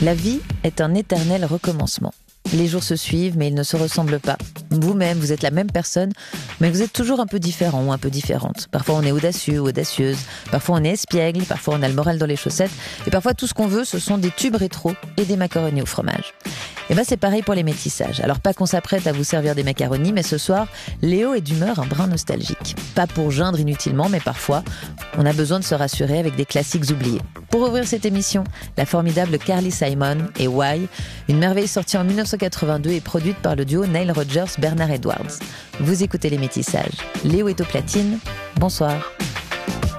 La vie est un éternel recommencement. Les jours se suivent, mais ils ne se ressemblent pas. Vous-même, vous êtes la même personne, mais vous êtes toujours un peu différent ou un peu différente. Parfois, on est audacieux ou audacieuse. Parfois, on est espiègle. Parfois, on a le moral dans les chaussettes. Et parfois, tout ce qu'on veut, ce sont des tubes rétro et des macaronis au fromage. Et c'est pareil pour les métissages. Alors, pas qu'on s'apprête à vous servir des macaronis, mais ce soir, Léo est d'humeur un brin nostalgique. Pas pour geindre inutilement, mais parfois, on a besoin de se rassurer avec des classiques oubliés. Pour ouvrir cette émission, la formidable Carly Simon et Why, une merveille sortie en 1982 et produite par le duo Nile Rodgers-Bernard Edwards. Vous écoutez Les Métissages. Léo est au platine. Bonsoir.